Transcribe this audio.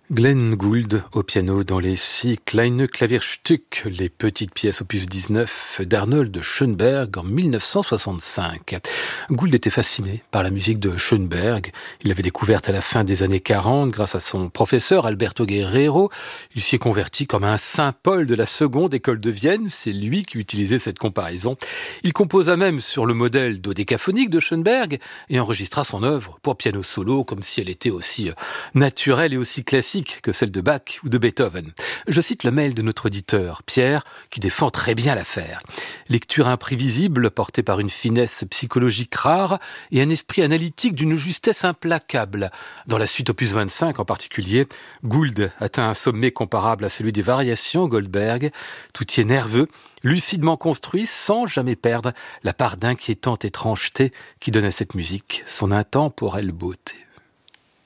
Glenn Gould au piano dans les 6 Kleine Klavierstück, les petites pièces opus 19 d'Arnold Schönberg en 1965. Gould était fasciné par la musique de Schönberg. Il l'avait découverte à la fin des années 40 grâce à son professeur Alberto Guerrero. Il s'y est converti comme un Saint Paul de la seconde école de Vienne. C'est lui qui utilisait cette comparaison. Il composa même sur le modèle dodécaphonique de Schönberg et enregistra son œuvre pour piano solo comme si elle était aussi naturelle et aussi classique que celle de Bach ou de Beethoven. Je cite le mail de notre auditeur, Pierre, qui défend très bien l'affaire. Lecture imprévisible, portée par une finesse psychologique rare et un esprit analytique d'une justesse implacable. Dans la suite opus 25 en particulier, Gould atteint un sommet comparable à celui des variations Goldberg. Tout y est nerveux, lucidement construit, sans jamais perdre la part d'inquiétante étrangeté qui donne à cette musique son intemporelle beauté.